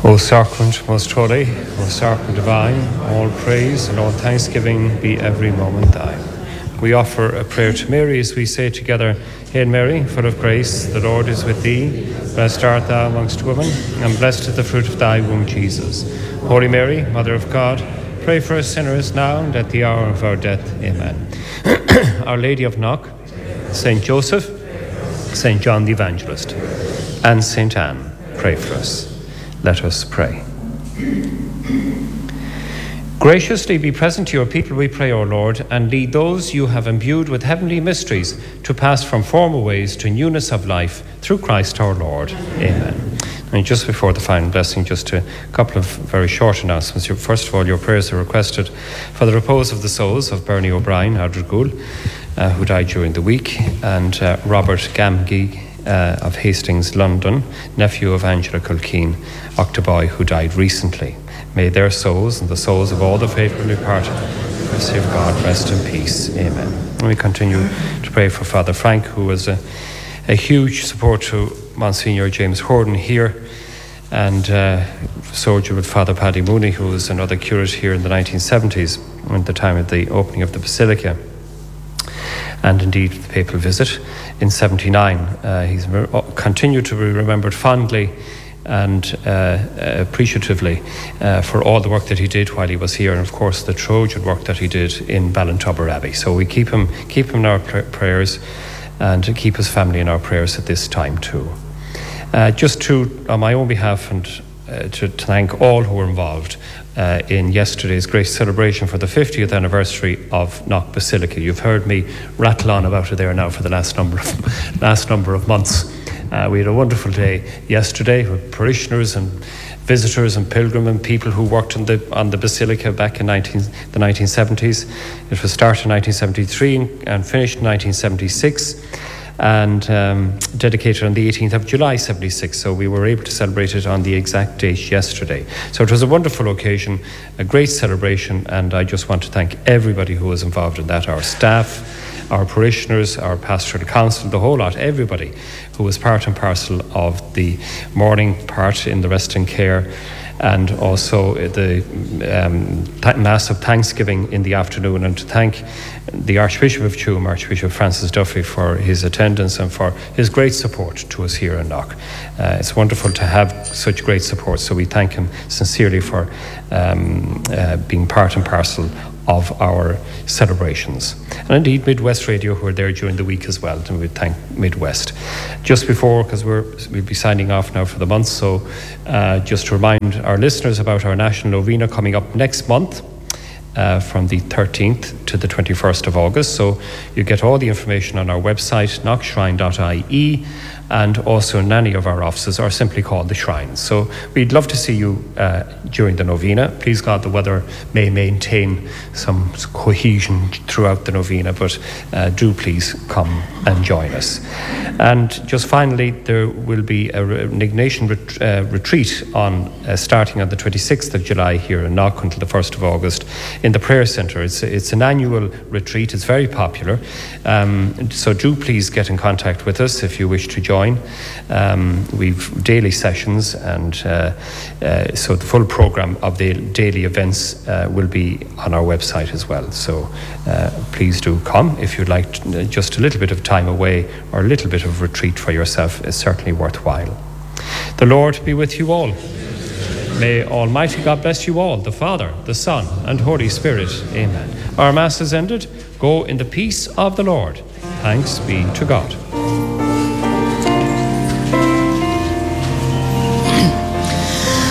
O Sacrament most holy, O Sacrament divine, all praise and all thanksgiving be every moment thine. We offer a prayer to Mary as we say together, Hail Mary, full of grace, the Lord is with thee. Blessed art thou amongst women, and blessed is the fruit of thy womb, Jesus. Holy Mary, Mother of God, pray for us sinners now and at the hour of our death. Amen. Our Lady of Knock, Saint Joseph, Saint John the Evangelist, and Saint Anne, pray for us. Let us pray. Graciously be present to your people, we pray, O Lord, and lead those you have imbued with heavenly mysteries to pass from former ways to newness of life through Christ our Lord. Amen. And just before the final blessing, just a couple of very short announcements. First of all, your prayers are requested for the repose of the souls of Bernie O'Brien, Ardrigul, who died during the week, and Robert Gamgee, of Hastings, London, nephew of Angela Culkeen, Octoboy, who died recently. May their souls and the souls of all the faithful departed, mercy of God, rest in peace. Amen. And we continue to pray for Father Frank, who was a huge support to Monsignor James Horden here, and soldier with Father Paddy Mooney, who was another curate here in the 1970s, at the time of the opening of the Basilica, and indeed the papal visit in 79. He's continued to be remembered fondly and appreciatively for all the work that he did while he was here, and of course the Trojan work that he did in Ballintubber Abbey. So we keep him in our prayers, and keep his family in our prayers at this time too. Just to, on my own behalf, and to thank all who were involved in yesterday's great celebration for the 50th anniversary of Knock Basilica. You've heard me rattle on about it there now for the last number of months. We had a wonderful day yesterday with parishioners and visitors and pilgrims and people who worked on the Basilica back in the 1970s. It was started in 1973 and finished in 1976. And dedicated on the 18th of July 76, so we were able to celebrate it on the exact date yesterday. So it was a wonderful occasion, a great celebration, and I just want to thank everybody who was involved in that, our staff, our parishioners, our pastoral council, the whole lot, everybody who was part and parcel of the morning part in the rest and care, and also the Mass of Thanksgiving in the afternoon, and to thank the Archbishop of Tuam, Archbishop Francis Duffy, for his attendance and for his great support to us here in Knock. It's wonderful to have such great support, so we thank him sincerely for being part and parcel of our celebrations. And indeed Midwest Radio, who are there during the week as well, and we thank Midwest. Just before, because we'll be signing off now for the month, so just to remind our listeners about our National Novena coming up next month, from the 13th to the 21st of August. So you get all the information on our website, knockshrine.ie, and also in any of our offices, or simply called the Shrines. So we'd love to see you during the novena. Please God, the weather may maintain some cohesion throughout the novena, but do please come and join us. And just finally, there will be an Ignatian retreat starting on the 26th of July here in Knock until the 1st of August in the Prayer Centre. It's an annual retreat. It's very popular. So do please get in contact with us if you wish to join. We've daily sessions, and so the full programme of the daily events will be on our website as well. So please do come if you'd like just a little bit of time away or a little bit of retreat for yourself. Is certainly worthwhile. The Lord be with you all. May Almighty God bless you all, the Father, the Son, and Holy Spirit. Amen. Our Mass is ended. Go in the peace of the Lord. Thanks be to God.